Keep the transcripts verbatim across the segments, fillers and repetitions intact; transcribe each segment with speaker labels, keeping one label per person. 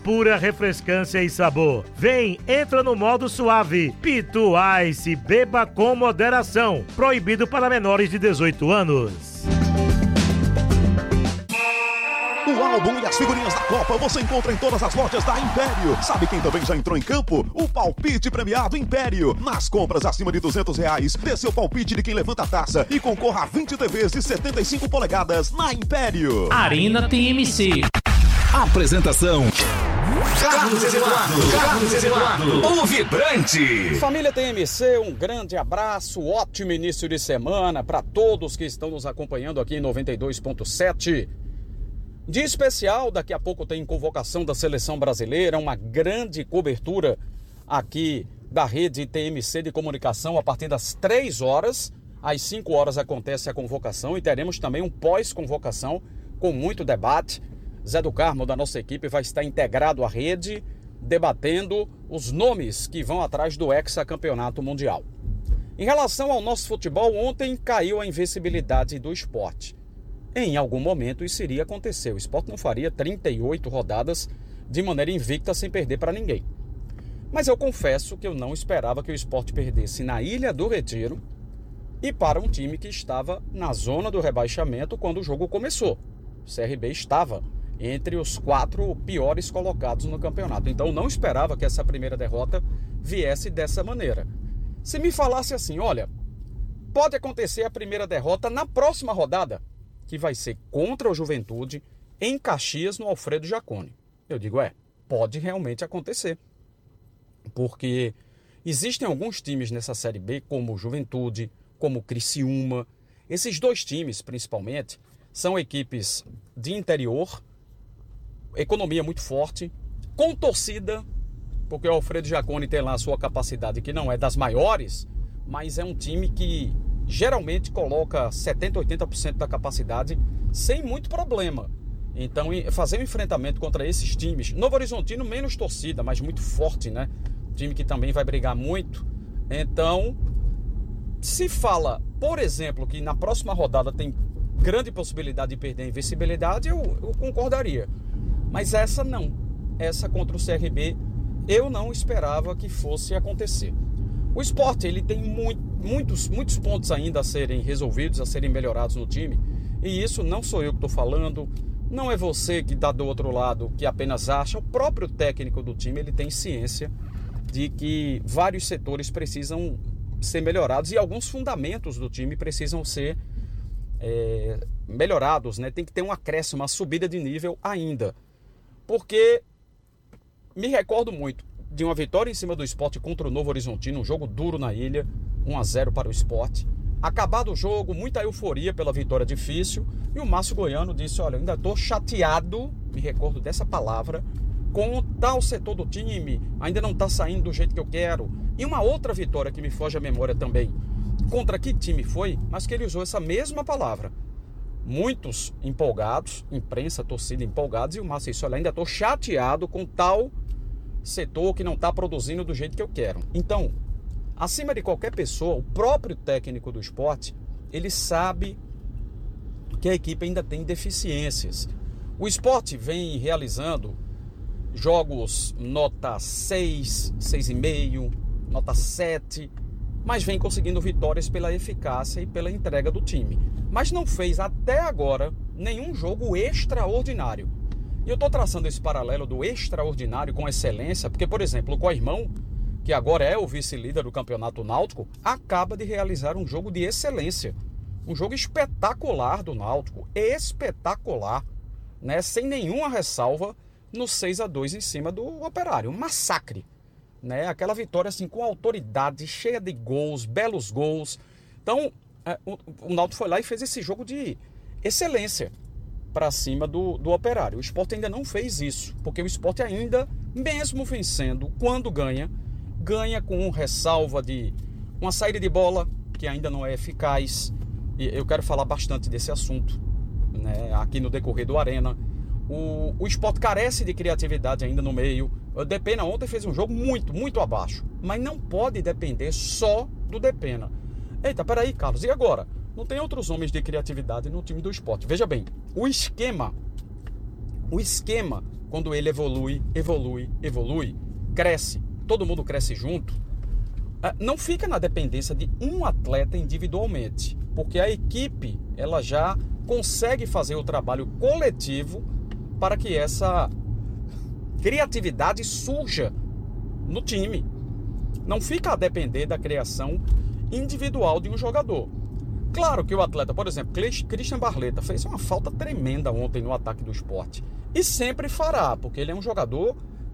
Speaker 1: pura refrescância e sabor. Vem, entra no modo suave. Pitu Ice, beba com moderação. Proibido para menores de dezoito anos.
Speaker 2: O álbum e as figurinhas da Copa você encontra em todas as lojas da Império. Sabe quem também já entrou em campo? O palpite premiado Império. Nas compras acima de duzentos reais, dê seu palpite de quem levanta a taça e concorra a vinte T Vs de setenta e cinco polegadas na Império.
Speaker 3: Arena T M C.
Speaker 4: Apresentação: Carlos Eduardo. Carlos Eduardo, o vibrante.
Speaker 5: Família T M C, um grande abraço, ótimo início de semana para todos que estão nos acompanhando aqui em noventa e dois ponto sete. De especial, daqui a pouco tem convocação da Seleção Brasileira, uma grande cobertura aqui da rede T M C de comunicação a partir das três horas. Às cinco horas acontece a convocação e teremos também um pós-convocação com muito debate. Zé do Carmo, da nossa equipe, vai estar integrado à rede, debatendo os nomes que vão atrás do hexacampeonato mundial. Em relação ao nosso futebol, ontem caiu a invencibilidade do Sport. Em algum momento isso iria acontecer. O Sport não faria trinta e oito rodadas de maneira invicta sem perder para ninguém. Mas eu confesso que eu não esperava que o Sport perdesse na Ilha do Retiro e para um time que estava na zona do rebaixamento quando o jogo começou. O C R B estava entre os quatro piores colocados no campeonato. Então eu não esperava que essa primeira derrota viesse dessa maneira. Se me falasse assim, olha, pode acontecer a primeira derrota na próxima rodada, que vai ser contra o Juventude, em Caxias, no Alfredo Jaconi. Eu digo, é, pode realmente acontecer. Porque existem alguns times nessa Série B, como o Juventude, como o Criciúma. Esses dois times, principalmente, são equipes de interior, economia muito forte, com torcida, porque o Alfredo Jaconi tem lá a sua capacidade, que não é das maiores, mas é um time que geralmente coloca setenta, oitenta por cento da capacidade sem muito problema. Então, fazer um enfrentamento contra esses times, Novo Horizontino menos torcida, mas muito forte, né? Time que também vai brigar muito. Então, se fala, por exemplo, que na próxima rodada tem grande possibilidade de perder a invencibilidade, eu, eu concordaria. Mas essa não. Essa contra o C R B, eu não esperava que fosse acontecer. O Sport, ele tem muito, muitos, muitos pontos ainda a serem resolvidos, a serem melhorados no time. E isso não sou eu que estou falando, não é você que está do outro lado, que apenas acha. O próprio técnico do time, ele tem ciência de que vários setores precisam ser melhorados e alguns fundamentos do time precisam ser é, melhorados, né? Tem que ter um acréscimo, uma subida de nível ainda. Porque me recordo muito de uma vitória em cima do Sport contra o Novo Horizontino, um jogo duro na ilha, um a zero para o Sport. Acabado o jogo, muita euforia pela vitória difícil, e o Márcio Goiano disse, olha, eu ainda estou chateado, me recordo dessa palavra, com tal setor do time, ainda não está saindo do jeito que eu quero. E uma outra vitória que me foge à memória também, contra que time foi, mas que ele usou essa mesma palavra. Muitos empolgados, imprensa, torcida empolgados, e o Márcio disse, olha, ainda estou chateado com tal setor que não está produzindo do jeito que eu quero. Então, acima de qualquer pessoa, o próprio técnico do Sport, ele sabe que a equipe ainda tem deficiências. O Sport vem realizando jogos nota seis, seis vírgula cinco, nota sete, mas vem conseguindo vitórias pela eficácia e pela entrega do time. Mas não fez até agora nenhum jogo extraordinário. E eu estou traçando esse paralelo do extraordinário com excelência, porque, por exemplo, o Coirmão, que agora é o vice-líder do Campeonato Náutico, acaba de realizar um jogo de excelência. Um jogo espetacular do Náutico, espetacular, né? Sem nenhuma ressalva, no seis a dois em cima do Operário. Um massacre, né? Aquela vitória assim, com autoridade, cheia de gols, belos gols. Então, é, o, o Náutico foi lá e fez esse jogo de excelência para cima do, do Operário. O Sport ainda não fez isso, porque o Sport ainda, mesmo vencendo, quando ganha, ganha com ressalva de uma saída de bola que ainda não é eficaz. E eu quero falar bastante desse assunto, né, aqui no decorrer do Arena. O, o Sport carece de criatividade ainda no meio. O Depena ontem fez um jogo muito, muito abaixo, mas não pode depender só do Depena. Eita, peraí, Carlos, e agora? Não tem outros homens de criatividade no time do Sport. Veja bem, o esquema O esquema, quando ele evolui, evolui, evolui, cresce, todo mundo cresce junto, não fica na dependência de um atleta individualmente, porque a equipe ela já consegue fazer o trabalho coletivo para que essa criatividade surja no time. Não fica a depender da criação individual de um jogador. Claro que o atleta, por exemplo, Christian Barleta fez uma falta tremenda ontem no ataque do Sport. E sempre fará, porque ele é um jogador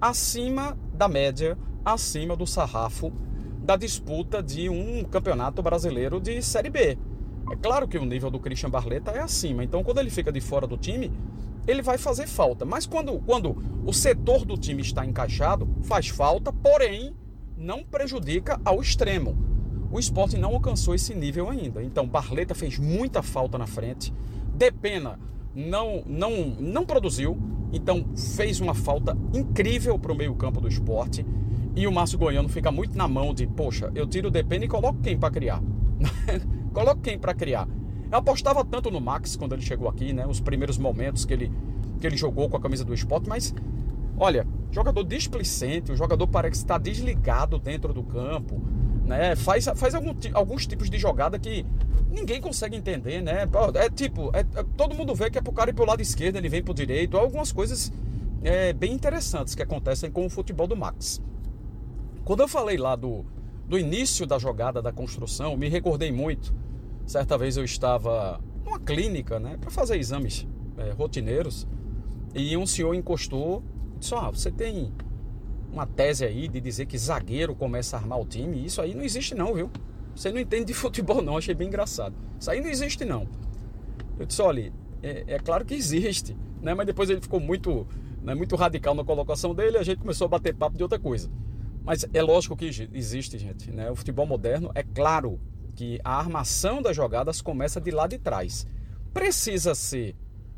Speaker 5: acima da média, acima do sarrafo da disputa de um campeonato brasileiro de Série B. É claro que o nível do Christian Barleta é acima, então quando ele fica de fora do time, ele vai fazer falta. Mas quando, quando o setor do time está encaixado, faz falta, porém não prejudica ao extremo. O Sport não alcançou esse nível ainda. Então Barleta fez muita falta na frente, Depena não, não, não produziu, então fez uma falta incrível para o meio campo do Sport. E o Márcio Goiano fica muito na mão de, poxa, eu tiro o Depena e coloco quem para criar? Coloco quem para criar? Eu apostava tanto no Max quando ele chegou aqui, né? Os primeiros momentos que ele, que ele jogou com a camisa do Sport, mas, olha, jogador displicente, o jogador parece estar desligado dentro do campo, né? Faz, faz algum, alguns tipos de jogada que ninguém consegue entender, né? É tipo, é, é, todo mundo vê que é pro cara ir pro lado esquerdo, ele vem pro direito, algumas coisas é, bem interessantes que acontecem com o futebol do Max. Quando eu falei lá do, do início da jogada, da construção, me recordei muito. Certa vez eu estava numa clínica, né, para fazer exames é, rotineiros, e um senhor encostou e disse, ah, você tem uma tese aí de dizer que zagueiro começa a armar o time? Isso aí não existe não, viu? Você não entende de futebol não, achei bem engraçado. Isso aí não existe não. Eu disse, olha, é, é claro que existe, né, mas depois ele ficou muito, né, muito radical na colocação dele e a gente começou a bater papo de outra coisa. Mas é lógico que existe, gente, né? O futebol moderno, é claro que a armação das jogadas começa de lá de trás. Precisa ser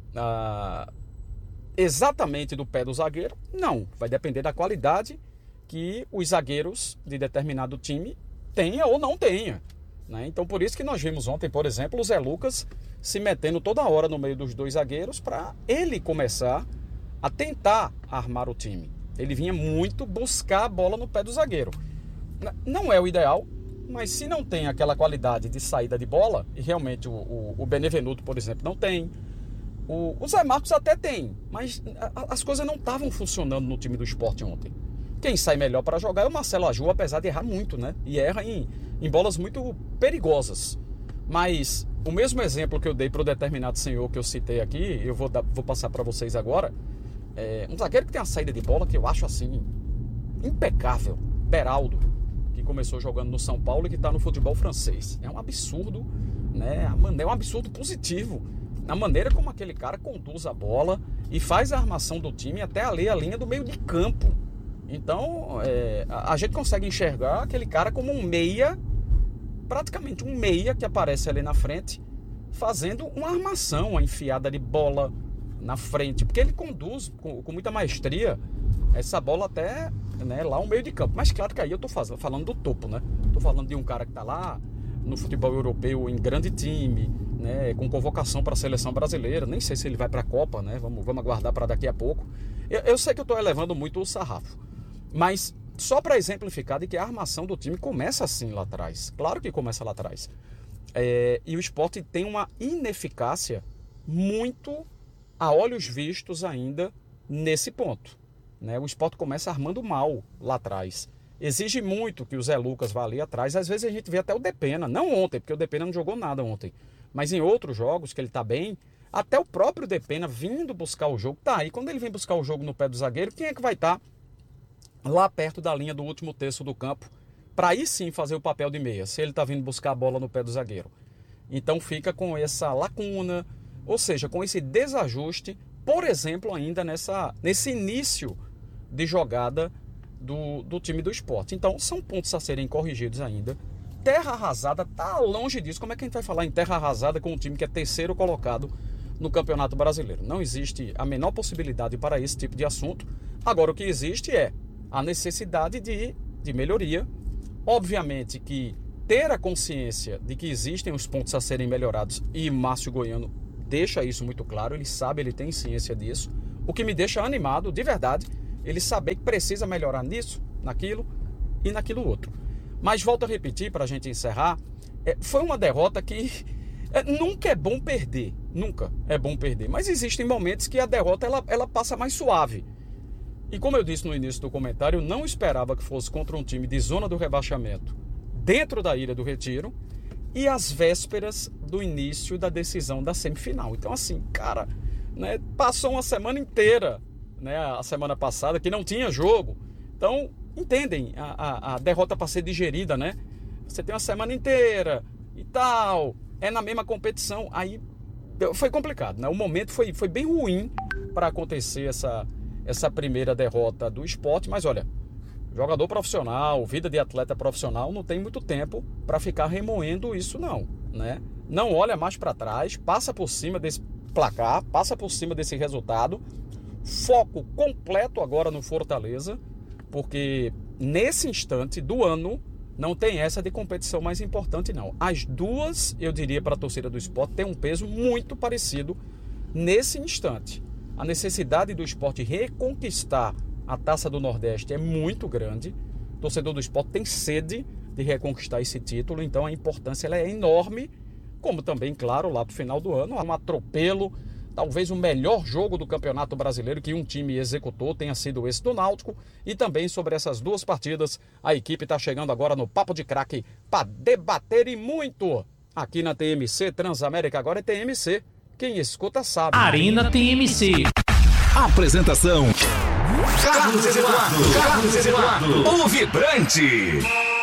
Speaker 5: ah, exatamente do pé do zagueiro? Não, vai depender da qualidade que os zagueiros de determinado time tenha ou não tenha, né? Então por isso que nós vimos ontem, por exemplo, o Zé Lucas se metendo toda hora no meio dos dois zagueiros para ele começar a tentar armar o time. Ele vinha muito buscar a bola no pé do zagueiro. Não é o ideal, mas se não tem aquela qualidade de saída de bola, e realmente o, o, o Benevenuto, por exemplo, não tem, o, o Zé Marcos até tem, mas a, as coisas não estavam funcionando no time do Sport ontem. Quem sai melhor para jogar é o Marcelo Aju, apesar de errar muito, né? E erra em, em bolas muito perigosas. Mas o mesmo exemplo que eu dei para o determinado senhor que eu citei aqui, eu vou, dar, vou passar para vocês agora. É um zagueiro que tem uma saída de bola que eu acho assim impecável, Beraldo, que começou jogando no São Paulo e que está no futebol francês. É um absurdo, né? É um absurdo positivo a maneira como aquele cara conduz a bola e faz a armação do time até ali a linha do meio de campo. Então é, a, a gente consegue enxergar aquele cara como um meia, praticamente um meia que aparece ali na frente fazendo uma armação, uma enfiada de bola na frente, porque ele conduz com, com muita maestria essa bola até, né, lá no meio de campo. Mas claro que aí eu tô fazendo, falando do topo, né? Tô falando de um cara que tá lá no futebol europeu em grande time, né, com convocação para a seleção brasileira. Nem sei se ele vai para a Copa, né? Vamos, vamos aguardar para daqui a pouco. Eu, eu sei que eu tô elevando muito o sarrafo, mas só para exemplificar de que a armação do time começa assim lá atrás. Claro que começa lá atrás. É, e o Sport tem uma ineficácia muito a olhos vistos ainda nesse ponto, né? O Sport começa armando mal lá atrás. Exige muito que o Zé Lucas vá ali atrás. Às vezes a gente vê até o Depena, não ontem, porque o Depena não jogou nada ontem, mas em outros jogos que ele tá bem, até o próprio Depena vindo buscar o jogo. Tá, e quando ele vem buscar o jogo no pé do zagueiro, quem é que vai estar lá perto da linha do último terço do campo para aí sim fazer o papel de meia, se ele tá vindo buscar a bola no pé do zagueiro? Então fica com essa lacuna, ou seja, com esse desajuste, por exemplo, ainda nessa, nesse início de jogada do, do time do Sport. Então, são pontos a serem corrigidos ainda. Terra arrasada está longe disso. Como é que a gente vai falar em terra arrasada com um time que é terceiro colocado no Campeonato Brasileiro? Não existe a menor possibilidade para esse tipo de assunto. Agora, o que existe é a necessidade de, de melhoria. Obviamente que ter a consciência de que existem os pontos a serem melhorados, e Márcio Goiano deixa isso muito claro, ele sabe, ele tem ciência disso. O que me deixa animado, de verdade, ele saber que precisa melhorar nisso, naquilo e naquilo outro. Mas volto a repetir, para a gente encerrar, é, foi uma derrota que é, nunca é bom perder, nunca é bom perder. Mas existem momentos que a derrota ela, ela passa mais suave. E como eu disse no início do comentário, eu não esperava que fosse contra um time de zona do rebaixamento, dentro da Ilha do Retiro, e às vésperas do início da decisão da semifinal. Então assim, cara, né, passou uma semana inteira, né, a semana passada, que não tinha jogo. Então, entendem a, a, a derrota para ser digerida, né? Você tem uma semana inteira e tal, é na mesma competição. Aí foi complicado, né? O momento foi, foi bem ruim para acontecer essa, essa primeira derrota do Sport. Mas olha, jogador profissional, vida de atleta profissional, não tem muito tempo para ficar remoendo isso não, né? Não olha mais para trás, passa por cima desse placar, passa por cima desse resultado. Foco completo agora no Fortaleza, porque nesse instante do ano não tem essa de competição mais importante não. As duas, eu diria, para a torcida do Sport, tem um peso muito parecido nesse instante. A necessidade do Sport reconquistar a Taça do Nordeste é muito grande. O torcedor do Sport tem sede de reconquistar esse título, então a importância ela é enorme, como também, claro, lá para o final do ano, um atropelo. Talvez o melhor jogo do Campeonato Brasileiro que um time executou tenha sido esse do Náutico. E também sobre essas duas partidas, a equipe está chegando agora no Papo de Craque para debater e muito. Aqui na T M C, Transamérica agora é T M C. Quem escuta sabe.
Speaker 4: Arena T M C. Apresentação: Carlos Eduardo. Carlos Eduardo. O Vibrante.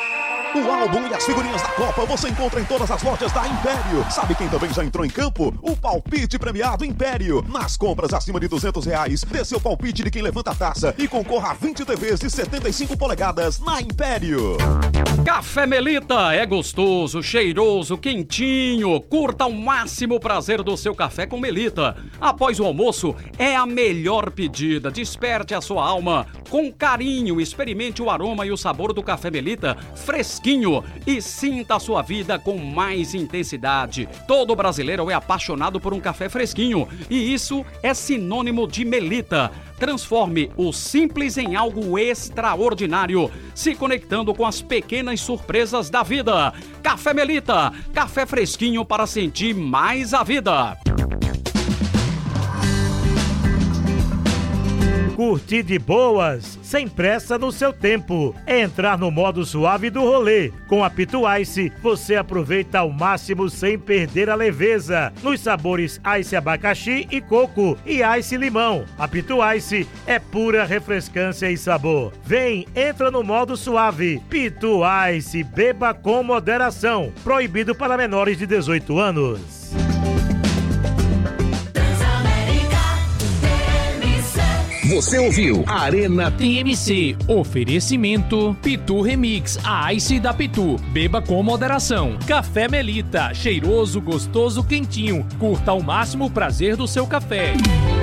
Speaker 2: O álbum e as figurinhas da Copa você encontra em todas as lojas da Império. Sabe quem também já entrou em campo? O palpite premiado Império. Nas compras acima de duzentos reais, dê seu palpite de quem levanta a taça e concorra a vinte T Vs de setenta e cinco polegadas na Império.
Speaker 5: Café Melita é gostoso, cheiroso, quentinho. Curta ao máximo o prazer do seu café com Melita. Após o almoço, é a melhor pedida. Desperte a sua alma com carinho. Experimente o aroma e o sabor do Café Melita fresquinho e sinta a sua vida com mais intensidade. Todo brasileiro é apaixonado por um café fresquinho e isso é sinônimo de Melita. Transforme o simples em algo extraordinário, se conectando com as pequenas surpresas da vida. Café Melita, café fresquinho para sentir mais a vida.
Speaker 1: Curtir de boas, sem pressa no seu tempo. É entrar no modo suave do rolê. Com a Pitu Ice, você aproveita ao máximo sem perder a leveza. Nos sabores Ice abacaxi e coco e Ice limão. A Pitu Ice é pura refrescância e sabor. Vem, entra no modo suave. Pitu Ice, beba com moderação. Proibido para menores de dezoito anos.
Speaker 4: Você ouviu Arena T M C. Oferecimento Pitu Remix, a Ice da Pitu. Beba com moderação. Café Melita, cheiroso, gostoso, quentinho. Curta ao máximo o prazer do seu café.